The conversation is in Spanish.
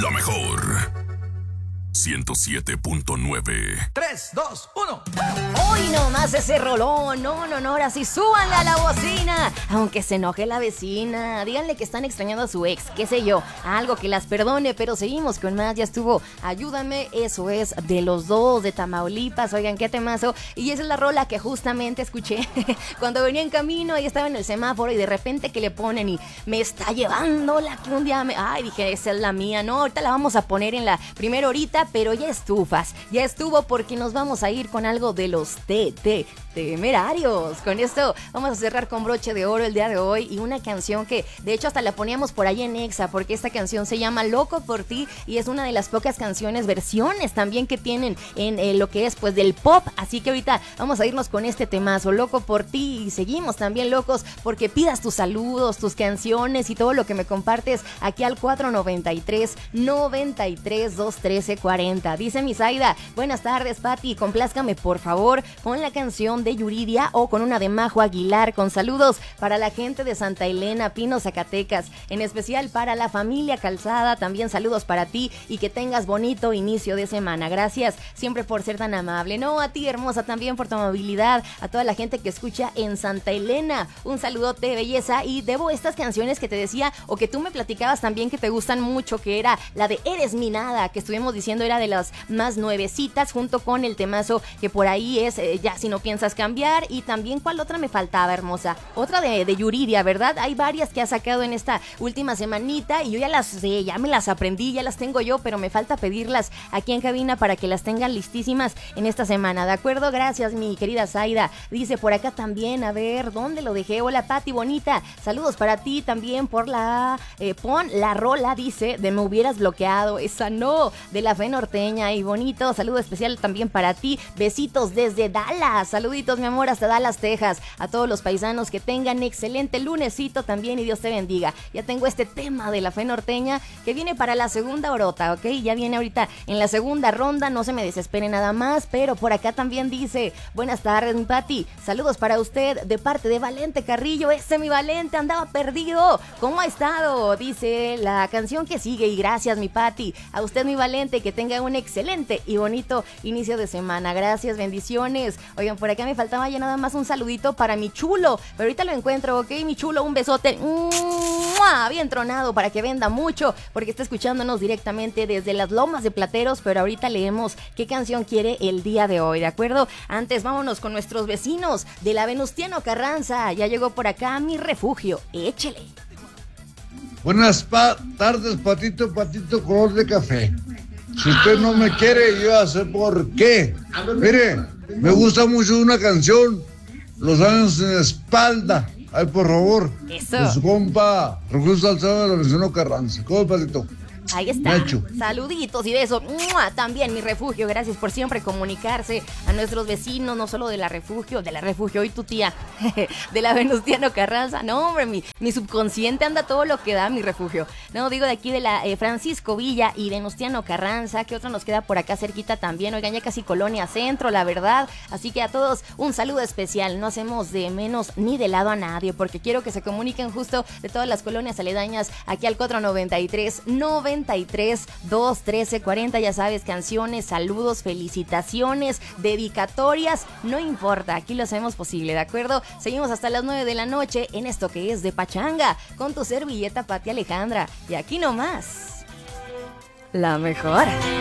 La mejor 107.9. 3, 2, 1. Hoy nomás ese rolón. No, ahora sí, súbanle a la bocina. Aunque se enoje la vecina. Díganle que están extrañando a su ex, qué sé yo. Algo que las perdone, pero seguimos con más. Ya estuvo Ayúdame, eso es de Los Dos, de Tamaulipas. Oigan, qué temazo. Y esa es la rola que justamente escuché cuando venía en camino y estaba en el semáforo y de repente que le ponen y me está llevando la que un día me... Ay, dije, esa es la mía. No, ahorita la vamos a poner en la primera horita, pero ya estufas, ya estuvo porque nos vamos a ir con algo de los Temerarios. Con esto vamos a cerrar con broche de oro el día de hoy y una canción que de hecho hasta la poníamos por ahí en Exa porque esta canción se llama Loco por ti y es una de las pocas canciones, versiones también que tienen en lo que es pues del pop, así que ahorita vamos a irnos con este temazo, Loco por ti, y seguimos también locos porque pidas tus saludos, tus canciones y todo lo que me compartes aquí al 493-93-213-40. Dice Misaida, buenas tardes Pati, complázcame por favor con la canción de Yuridia o con una de Majo Aguilar, con saludos para la gente de Santa Elena, Pino, Zacatecas, en especial para la familia Calzada, también saludos para ti y que tengas bonito inicio de semana. Gracias siempre por ser tan amable. No, a ti hermosa también por tu amabilidad, a toda la gente que escucha en Santa Elena, un saludote belleza y debo estas canciones que te decía o que tú me platicabas también que te gustan mucho, que era la de Eres mi nada, que estuvimos diciendo era de las más nuevecitas junto con el temazo que por ahí es Ya si no piensas cambiar y también ¿cuál otra me faltaba, hermosa? Otra de Yuridia, ¿verdad? Hay varias que ha sacado en esta última semanita y yo ya las sé, ya me las aprendí, ya las tengo yo, pero me falta pedirlas aquí en cabina para que las tengan listísimas en esta semana, ¿de acuerdo? Gracias, mi querida Zaida. Dice por acá también, a ver, ¿dónde lo dejé? Hola, Pati, bonita. Saludos para ti también por la... pon la rola, dice, de Me hubieras bloqueado. Esa no, de La Fe Norteña y bonito. Saludo especial también para ti. Besitos desde Dallas. Saluditos, mi amor, hasta Dallas, Texas. A todos los paisanos que tengan excelente lunesito también y Dios te bendiga. Ya tengo este tema de La Fe Norteña que viene para la segunda orota, ¿ok? Ya viene ahorita en la segunda ronda, no se me desespere nada más, pero por acá también dice, buenas tardes, mi Pati. Saludos para usted de parte de Valente Carrillo. Ese mi Valente andaba perdido. ¿Cómo ha estado? Dice la canción que sigue y gracias, mi Pati. A usted, mi Valente, que tenga un excelente y bonito inicio de semana. Gracias, bendiciones. Oigan, por acá me faltaba ya nada más un saludito para mi chulo, pero ahorita lo encuentro, ¿ok? Mi chulo, un besote bien tronado para que venda mucho, porque está escuchándonos directamente desde las Lomas de Plateros, pero ahorita leemos qué canción quiere el día de hoy, ¿de acuerdo? Antes vámonos con nuestros vecinos de la Venustiano Carranza. Ya llegó por acá mi refugio, échele. Buenas tardes, Patito, color de café. Si usted no me quiere, yo ya sé por qué. Mire, me gusta mucho una canción, Los años en la espalda. Ay, por favor. Eso. De su compa, Refugio Salcedo de la Venustiano Carranza. ¿Cómo, Patito? Ahí está. Nacho. Saluditos y besos. También mi refugio. Gracias por siempre comunicarse a nuestros vecinos, no solo de la refugio y tu tía, de la Venustiano Carranza. No, hombre, mi subconsciente anda todo lo que da mi refugio. No, digo de aquí de la Francisco Villa y Venustiano Carranza. ¿Qué otro nos queda por acá cerquita también? Oigan, ya casi Colonia Centro, la verdad. Así que a todos un saludo especial. No hacemos de menos ni de lado a nadie, porque quiero que se comuniquen justo de todas las colonias aledañas aquí al 493-213-40, ya sabes, canciones, saludos, felicitaciones, dedicatorias, no importa, aquí lo hacemos posible, ¿de acuerdo? Seguimos hasta las 9 de la noche en esto que es de Pachanga, con tu servilleta Pati Alejandra, y aquí nomás, la mejor.